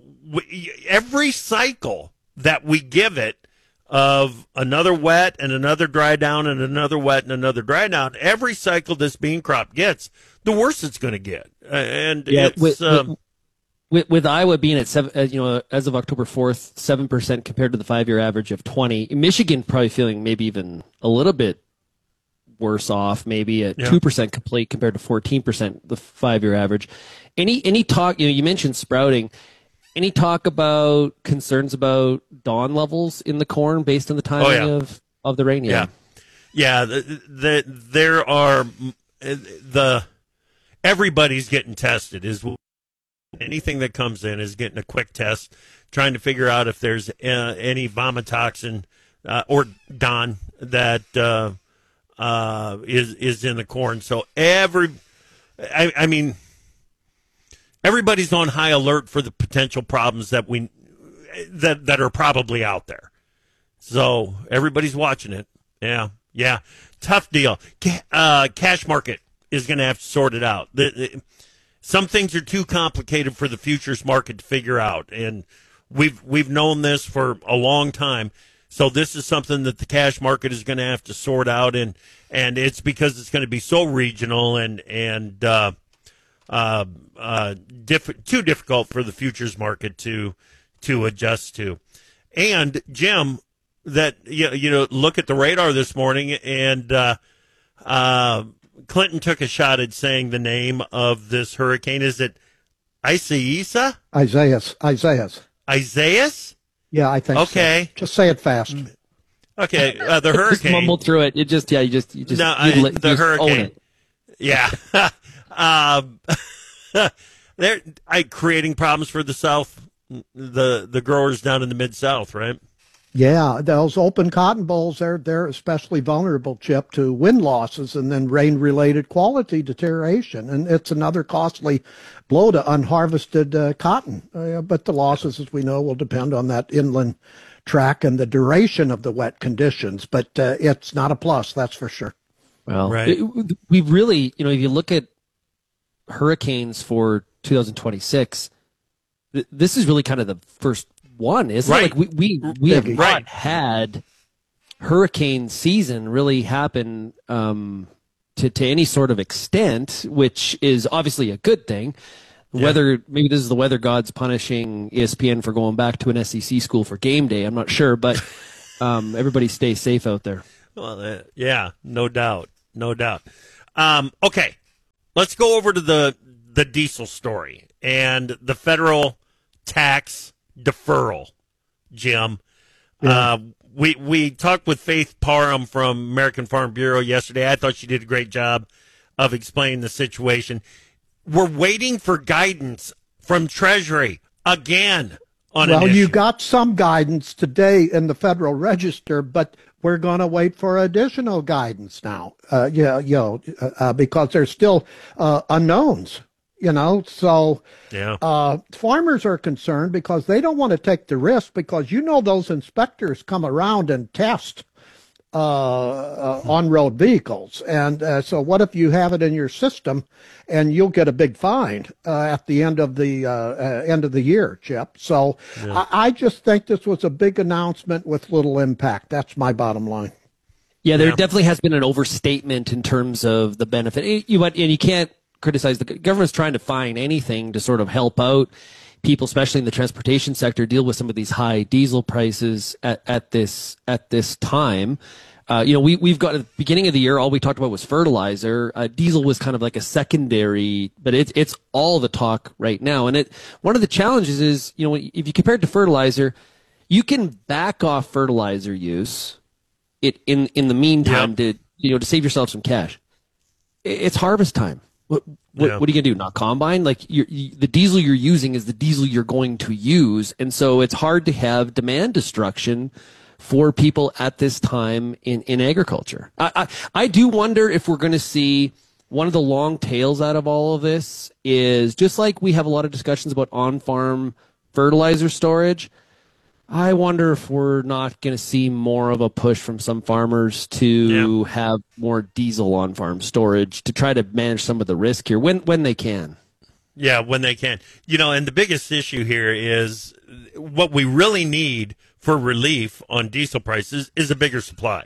we, every cycle that we give it of another wet and another dry down and another wet and another dry down, every cycle this bean crop gets, the worse it's going to get. Uh, and Yeah, it's with, um, with, with, with Iowa being at seven, uh, you know, as of October fourth, seven percent compared to the five-year average of twenty. Michigan probably feeling maybe even a little bit worse off, maybe at Yeah. two percent complete compared to fourteen percent the five-year average. Any any talk? You know, you mentioned sprouting. Any talk about concerns about dawn levels in the corn based on the timing Oh, yeah. of, of the rain? Yeah, yeah. The, the, there are the everybody's getting tested. Is anything that comes in is getting a quick test, trying to figure out if there's uh, any vomitoxin uh, or dawn that uh, uh, is is in the corn. So every, I, I mean. Everybody's on high alert for the potential problems that we that that are probably out there. So everybody's watching it. Yeah, yeah. Tough deal. Ca- uh, cash market is going to have to sort it out. The, the, some things are too complicated for the futures market to figure out, and we've we've known this for a long time. So this is something that the cash market is going to have to sort out, and and it's because it's going to be so regional and and. Uh, Uh, uh, diff- too difficult for the futures market to to adjust to. And Jim, that you, you know, look at the radar this morning, and uh, uh, Clinton took a shot at saying the name of this hurricane. Is it Isaias? Isaias. Isaias. Isaias? Yeah, I think okay. so. Just say it fast. Okay, uh, the hurricane. Just mumble through it. You just, yeah, you just, you just, no, you, I, you the just hurricane. own it. Yeah. um, they're I, creating problems for the South, the the growers down in the Mid-South, right? Yeah, those open cotton bolls, they're, they're especially vulnerable, Chip, to wind losses and then rain-related quality deterioration. And it's another costly blow to unharvested uh, cotton. Uh, but the losses, as we know, will depend on that inland track and the duration of the wet conditions. But uh, it's not a plus, that's for sure. Well, right. it, we really, you know, if you look at hurricanes for two thousand twenty-six, th- this is really kind of the first one, isn't right. it? Like we we, we have right. not had hurricane season really happen um, to to any sort of extent, which is obviously a good thing. Yeah. Whether maybe this is the weather gods punishing E S P N for going back to an S E C school for game day, I'm not sure, but um, everybody stay safe out there. Well, uh, yeah, no doubt, no doubt. Um, okay, let's go over to the the diesel story and the federal tax deferral, Jim. Yeah. Uh, we we talked with Faith Parham from American Farm Bureau yesterday. I thought she did a great job of explaining the situation. We're waiting for guidance from Treasury again on well, an issue. you got some guidance today in the Federal Register, but we're going to wait for additional guidance now. Uh, yeah, you know, uh, because there's still uh, unknowns. You know, so yeah. uh, farmers are concerned because they don't want to take the risk because, you know, those inspectors come around and test uh, uh, on-road vehicles. And uh, so what if you have it in your system and you'll get a big fine uh, at the end of the uh, uh, end of the year, Chip? So yeah. I, I just think this was a big announcement with little impact. That's my bottom line. Yeah, there yeah. definitely has been an overstatement in terms of the benefit. You, and you can't criticize the government's trying to find anything to sort of help out people, especially in the transportation sector, deal with some of these high diesel prices at, at this at this time. Uh, you know, we we've got at the beginning of the year, all we talked about was fertilizer. Uh, diesel was kind of like a secondary, but it's it's all the talk right now. And it one of the challenges is, you know, if you compare it to fertilizer, you can back off fertilizer use. It in in the meantime yep. to you know to save yourself some cash. It's harvest time. What, what, yeah. what are you going to do? Not combine? Like you're, you, the diesel you're using is the diesel you're going to use. And so it's hard to have demand destruction for people at this time in, in agriculture. I, I, I do wonder if we're going to see one of the long tails out of all of this is just like we have a lot of discussions about on-farm fertilizer storage. I wonder if we're not going to see more of a push from some farmers to yeah. have more diesel on-farm storage to try to manage some of the risk here when when they can. Yeah, when they can. You know, and the biggest issue here is what we really need for relief on diesel prices is a bigger supply.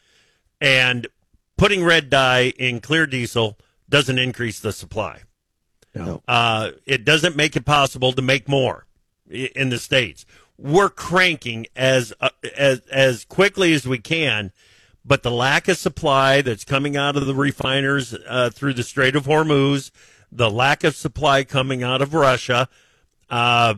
And putting red dye in clear diesel doesn't increase the supply. No. Uh, it doesn't make it possible to make more in the States. We're cranking as uh, as as quickly as we can, but the lack of supply that's coming out of the refiners uh, through the Strait of Hormuz, the lack of supply coming out of Russia, uh,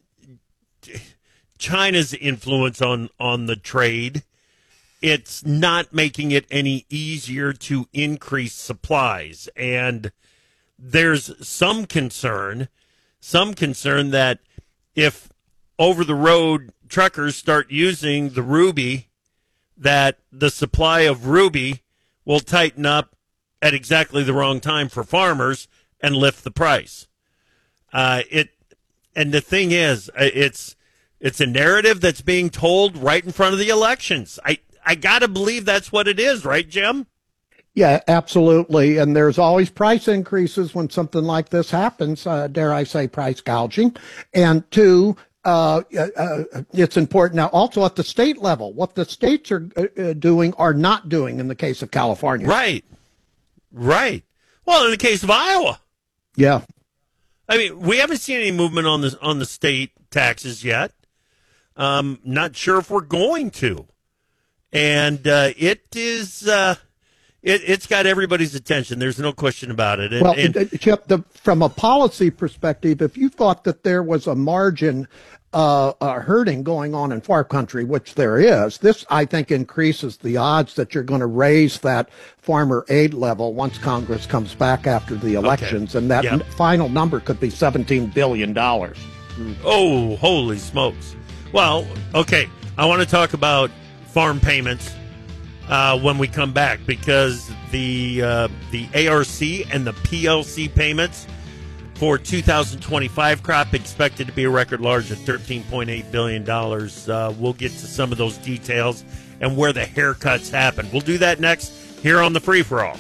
China's influence on, on the trade, it's not making it any easier to increase supplies. And there's some concern, some concern that if over-the-road truckers start using the Ruby, that the supply of Ruby will tighten up at exactly the wrong time for farmers and lift the price. Uh, it and the thing is, it's it's a narrative that's being told right in front of the elections. I I gotta believe that's what it is, right, Jim? Yeah, absolutely. And there's always price increases when something like this happens. Uh, dare I say, price gouging. And two. Uh, uh, it's important now also at the state level, what the states are uh, doing or not doing in the case of California. Right. Right. Well, in the case of Iowa. Yeah. I mean, we haven't seen any movement on the, on the state taxes yet. Um, not sure if we're going to. And uh, it is, uh, it, it's got everybody's attention. There's no question about it. And, well, and, Chip, the, from a policy perspective, if you thought that there was a margin uh, uh, herding going on in far country, which there is, this, I think, increases the odds that you're going to raise that farmer aid level once Congress comes back after the elections. Okay. And that yep. n- final number could be seventeen billion dollars. Oh, holy smokes. Well, okay, I want to talk about farm payments uh, when we come back, because the uh, the A R C and the P L C payments for two thousand twenty-five crop expected to be a record large at thirteen point eight billion dollars. Uh, we'll get to some of those details and where the haircuts happen. We'll do that next here on the Free For All.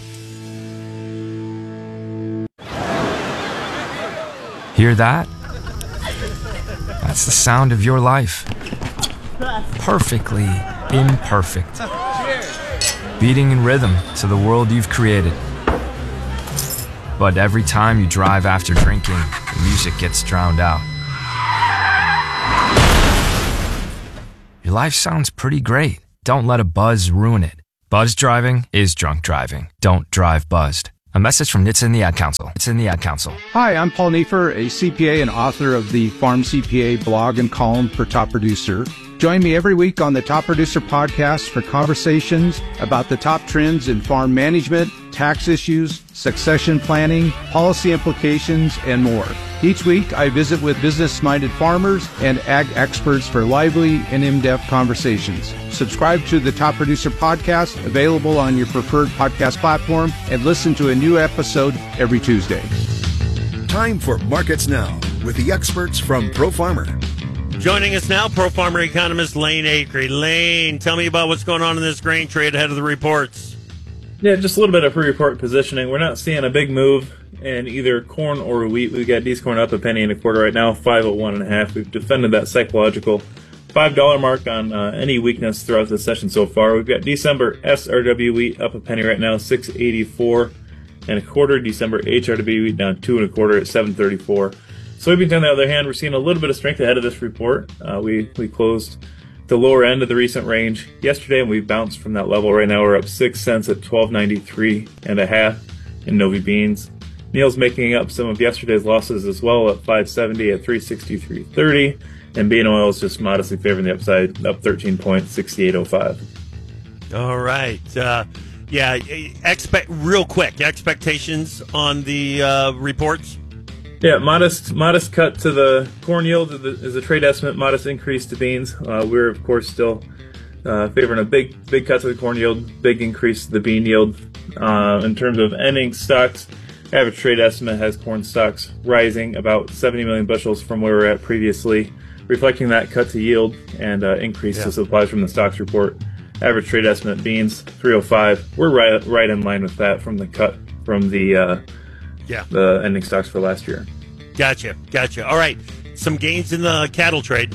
Hear that? That's the sound of your life. Perfectly imperfect. Beating in rhythm to the world you've created. But every time you drive after drinking, the music gets drowned out. Your life sounds pretty great. Don't let a buzz ruin it. Buzz driving is drunk driving. Don't drive buzzed. A message from N H T S A and the Ad Council. It's in the Ad Council. Hi, I'm Paul Neefer, a C P A and author of the Farm C P A blog and column for Top Producer. Join me every week on the Top Producer podcast for conversations about the top trends in farm management, tax issues, succession planning, policy implications, and more. Each week, I visit with business-minded farmers and ag experts for lively and in-depth conversations. Subscribe to the Top Producer podcast, available on your preferred podcast platform, and listen to a new episode every Tuesday. Time for Markets Now with the experts from Pro Farmer. Joining us now, Pro Farmer economist Lane Acree. Lane, tell me about what's going on in this grain trade ahead of the reports. Yeah, just a little bit of pre-report positioning. We're not seeing a big move in either corn or wheat. We've got D's corn up a penny and a quarter right now, five oh one and a half. We've defended that psychological five dollar mark on uh, any weakness throughout the session so far. We've got December S R W wheat up a penny right now, six eighty-four and a quarter. December H R W wheat down two and a quarter at seven thirty-four. Soybeans, on the other hand, we're seeing a little bit of strength ahead of this report. Uh, we, we closed the lower end of the recent range yesterday, and we've bounced from that level. Right now, we're up six cents at twelve ninety-three and a half in Novi beans. Meal's making up some of yesterday's losses as well, at five seventy at three sixty-three thirty, and bean oil is just modestly favoring the upside, up thirteen point six eight oh five. All right. Uh, yeah, expect real quick expectations on the uh, reports. Yeah, modest modest cut to the corn yield is a trade estimate, modest increase to beans. Uh, we're, of course, still uh, favoring a big big cut to the corn yield, big increase to the bean yield. Uh, in terms of ending stocks, average trade estimate has corn stocks rising about seventy million bushels from where we were at previously, reflecting that cut to yield and uh, increase yeah. to supplies from the stocks report. Average trade estimate beans, three oh five. We're right right in line with that from the cut from the uh, yeah the ending stocks for last year. Gotcha, gotcha. All right, some gains in the cattle trade.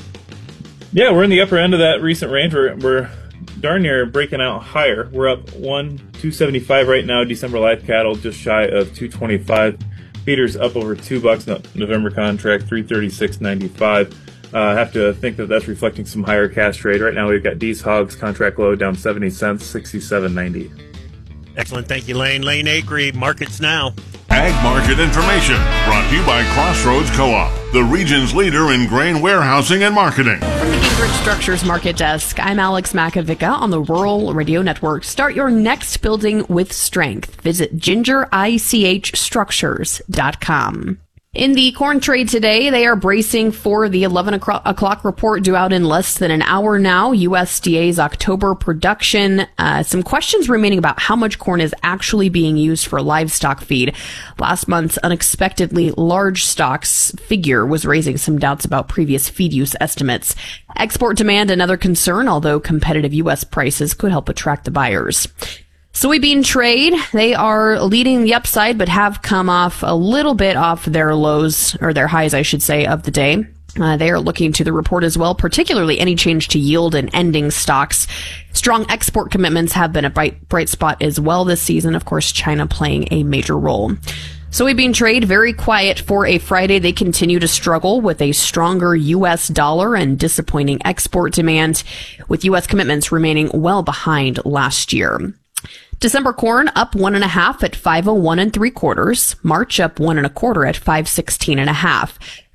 Yeah, we're in the upper end of that recent range. We're, we're darn near breaking out higher. We're up one two seventy five right now. December live cattle just shy of two twenty five. Feeders up over two bucks. November contract three thirty six ninety five. Uh, I have to think that that's reflecting some higher cash trade. Right now we've got D's hogs contract low down seventy cents, sixty seven ninety. Excellent, thank you, Lane. Lane Acree, Markets Now. Ag market information brought to you by Crossroads Co-op, the region's leader in grain warehousing and marketing. From the Gingrich Structures Market Desk, I'm Alex Makovica on the Rural Radio Network. Start your next building with strength. Visit ginger ich structures dot com. In the corn trade today, they are bracing for the eleven o'clock report due out in less than an hour now. U S D A's October production. Uh, some questions remaining about how much corn is actually being used for livestock feed. Last month's unexpectedly large stocks figure was raising some doubts about previous feed use estimates. Export demand, another concern, although competitive U S prices could help attract the buyers. Soybean trade, they are leading the upside, but have come off a little bit off their lows, or their highs, I should say, of the day. Uh, they are looking to the report as well, particularly any change to yield and ending stocks. Strong export commitments have been a bright, bright spot as well this season. Of course, China playing a major role. Soybean trade, very quiet for a Friday. They continue to struggle with a stronger U S dollar and disappointing export demand, with U S commitments remaining well behind last year. December corn up one and a half at five oh one and three quarters. March up one and a quarter at five sixteen and a half.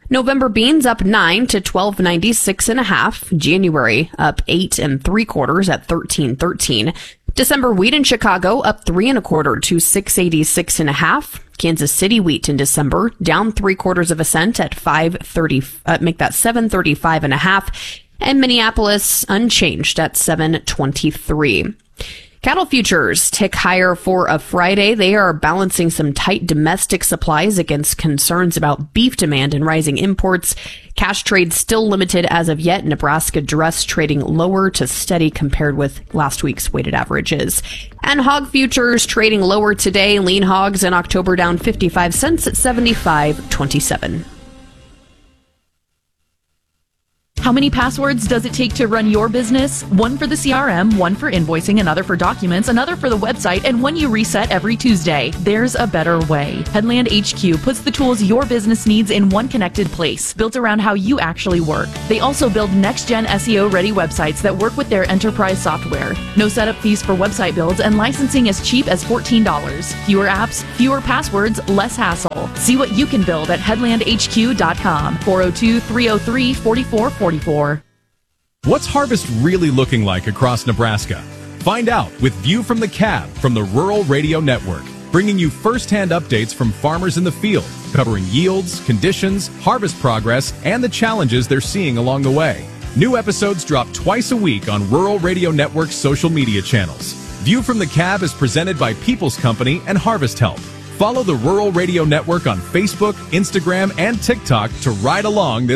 November beans up nine to twelve ninety-six and a half. January up eight and three quarters at thirteen thirteen. December wheat in Chicago up three and a quarter to six eighty-six and a half. Kansas City wheat in December down three quarters of a cent at five thirty. Uh, make that seven thirty-five and a half. And Minneapolis unchanged at seven twenty-three. Cattle futures tick higher for a Friday. They are balancing some tight domestic supplies against concerns about beef demand and rising imports. Cash trade still limited as of yet. Nebraska dress trading lower to steady compared with last week's weighted averages. And hog futures trading lower today. Lean hogs in October down fifty-five cents at seventy-five twenty-seven. How many passwords does it take to run your business? One for the C R M, one for invoicing, another for documents, another for the website, and one you reset every Tuesday. There's a better way. Headland H Q puts the tools your business needs in one connected place, built around how you actually work. They also build next-gen S E O-ready websites that work with their enterprise software. No setup fees for website builds, and licensing as cheap as fourteen dollars. Fewer apps, fewer passwords, less hassle. See what you can build at headland h q dot com. four oh two, three oh three, four four four four. What's harvest really looking like across Nebraska? Find out with View from the Cab from the Rural Radio Network, bringing you first-hand updates from farmers in the field, covering yields, conditions, harvest progress, and the challenges they're seeing along the way. New episodes drop twice a week on Rural Radio Network's social media channels. View from the Cab is presented by People's Company and Harvest Help. Follow the Rural Radio Network on Facebook, Instagram, and TikTok to ride along this